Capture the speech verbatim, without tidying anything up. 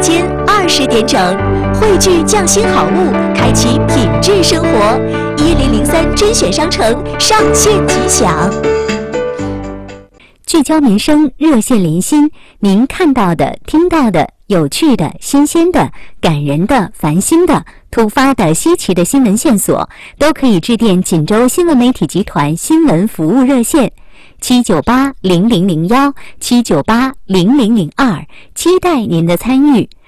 间二十点整，汇聚匠心好物，开启品质生活。一零零三甄选商城上线即享。 聚焦民生，热线连心，您看到的、听到的、有趣的、新鲜的、感人的、烦心的、突发的、稀奇的新闻线索，都可以致电锦州新闻媒体集团新闻服务热线七九八零零零幺七九八零零零二，期待您的参与。